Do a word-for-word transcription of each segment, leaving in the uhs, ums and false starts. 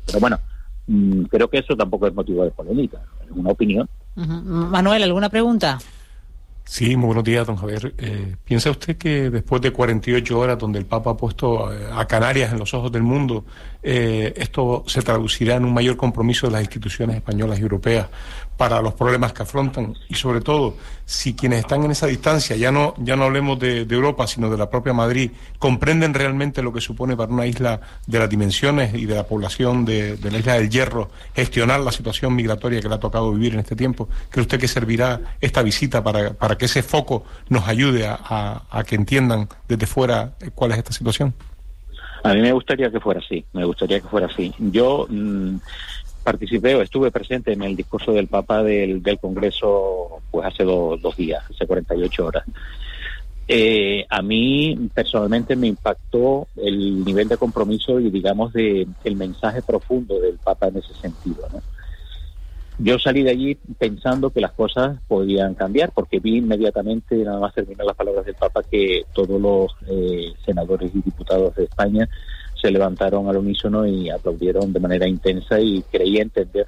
Pero bueno, mmm, creo que eso tampoco es motivo de polémica, es una opinión. Uh-huh. Manuel, ¿alguna pregunta? Sí, muy buenos días, don Javier. Eh, ¿Piensa usted que después de cuarenta y ocho horas donde el Papa ha puesto a Canarias en los ojos del mundo, eh, esto se traducirá en un mayor compromiso de las instituciones españolas y europeas para los problemas que afrontan? Y sobre todo, si quienes están en esa distancia, ya no ya no hablemos de, de Europa, sino de la propia Madrid, comprenden realmente lo que supone para una isla de las dimensiones y de la población de, de la isla del Hierro gestionar la situación migratoria que le ha tocado vivir en este tiempo. ¿Cree usted que servirá esta visita para, para que ese foco nos ayude a, a, a que entiendan desde fuera cuál es esta situación? A mí me gustaría que fuera así, me gustaría que fuera así. Yo mmm, participé o estuve presente en el discurso del Papa del, del Congreso pues hace do, dos días, hace cuarenta y ocho horas. Eh, a mí personalmente me impactó el nivel de compromiso y digamos de el mensaje profundo del Papa en ese sentido, ¿no? Yo salí de allí pensando que las cosas podían cambiar, porque vi inmediatamente, nada más terminar las palabras del Papa, que todos los eh, senadores y diputados de España se levantaron al unísono y aplaudieron de manera intensa, y creí entender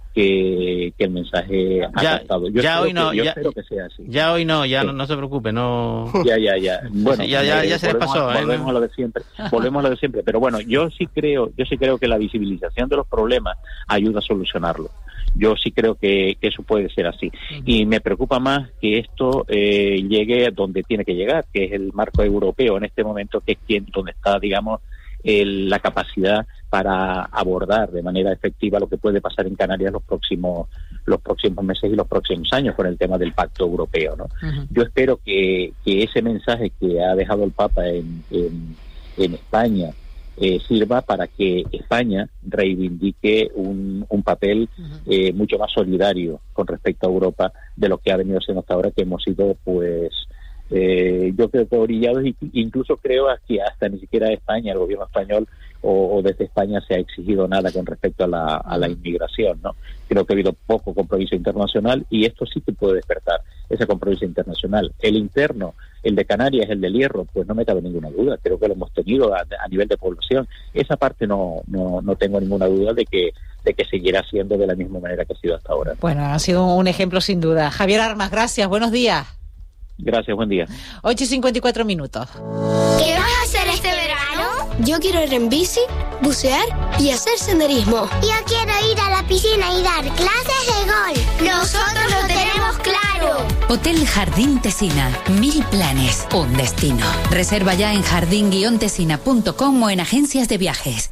que, que el mensaje ha ya, captado. Yo, ya espero, hoy no, que, yo ya, espero que sea así. Ya hoy no, ya sí. no, no se preocupe, no... Ya, ya, ya. Bueno, ya, ya, ya eh, se les pasó, a, ¿eh? Volvemos a lo de siempre, volvemos a lo de siempre. Pero bueno, yo sí creo, yo sí creo que la visibilización de los problemas ayuda a solucionarlos. Yo sí creo que, que eso puede ser así. Uh-huh. Y me preocupa más que esto eh, llegue a donde tiene que llegar, que es el marco europeo en este momento, que es quien donde está, digamos, el, la capacidad para abordar de manera efectiva lo que puede pasar en Canarias los próximos los próximos meses y los próximos años con el tema del Pacto Europeo, ¿no? Uh-huh. Yo espero que, que ese mensaje que ha dejado el Papa en, en, en España Eh, sirva para que España reivindique un, un papel eh, mucho más solidario con respecto a Europa de lo que ha venido siendo hasta ahora, que hemos sido, pues, eh, yo creo que orillados, y incluso creo que hasta ni siquiera España, el gobierno español o, o desde España se ha exigido nada con respecto a la, a la inmigración, ¿no? Creo que ha habido poco compromiso internacional, y esto sí que puede despertar ese compromiso internacional. El interno, el de Canarias, el del Hierro, pues no me cabe ninguna duda, creo que lo hemos tenido a, a nivel de población. Esa parte no, no, no tengo ninguna duda de que, de que seguirá siendo de la misma manera que ha sido hasta ahora. Bueno, ha sido un ejemplo sin duda. Javier Armas, gracias, buenos días. Gracias, buen día. ocho y cincuenta y cuatro minutos. ¿Qué vas a hacer este verano? Yo quiero ir en bici, bucear y hacer senderismo. Yo quiero ir a la piscina y dar clases de golf. Nosotros lo tenemos claro. Hotel Jardín Tesina. Mil planes, un destino. Reserva ya en jardín guion tesina punto com o en agencias de viajes.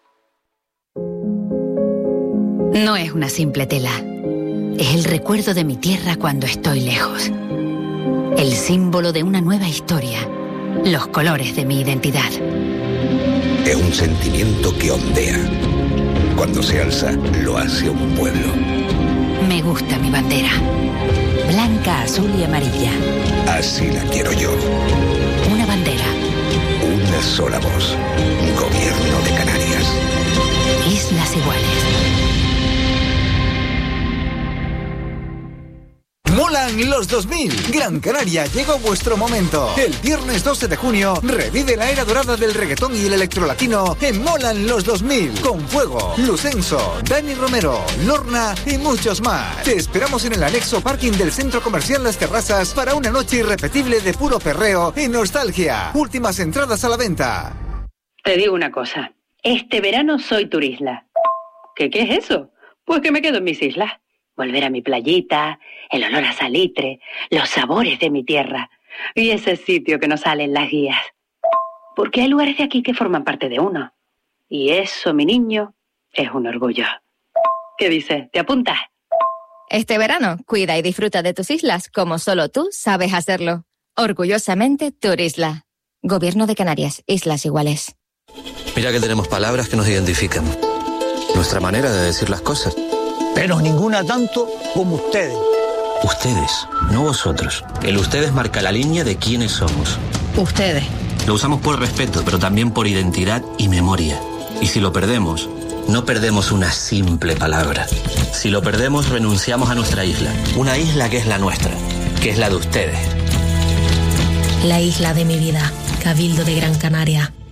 No es una simple tela. Es el recuerdo de mi tierra cuando estoy lejos. El símbolo de una nueva historia. Los colores de mi identidad. Es un sentimiento que ondea. Cuando se alza, lo hace un pueblo. Me gusta mi bandera. Blanca, azul y amarilla. Así la quiero yo. Una bandera. Una sola voz. Gobierno de Canarias. Islas Iguales. Molan los dos mil. Gran Canaria, llegó vuestro momento. El viernes doce de junio, revive la era dorada del reggaetón y el electrolatino en Molan los dos mil. Con Fuego, Lucenso, Dani Romero, Lorna y muchos más. Te esperamos en el anexo parking del Centro Comercial Las Terrazas para una noche irrepetible de puro perreo y nostalgia. Últimas entradas a la venta. Te digo una cosa. Este verano soy turisla. ¿Qué, qué es eso? Pues que me quedo en mis islas. Volver a mi playita, el olor a salitre, los sabores de mi tierra y ese sitio que nos sale en las guías. Porque hay lugares de aquí que forman parte de uno. Y eso, mi niño, es un orgullo. ¿Qué dices? ¿Te apuntas? Este verano, cuida y disfruta de tus islas como solo tú sabes hacerlo. Orgullosamente, Turisla. Gobierno de Canarias, Islas Iguales. Mira que tenemos palabras que nos identifican. Nuestra manera de decir las cosas. Pero ninguna tanto como ustedes. Ustedes, no vosotros. El ustedes marca la línea de quiénes somos. Ustedes. Lo usamos por respeto, pero también por identidad y memoria. Y si lo perdemos, no perdemos una simple palabra. Si lo perdemos, renunciamos a nuestra isla. Una isla que es la nuestra, que es la de ustedes. La isla de mi vida, Cabildo de Gran Canaria.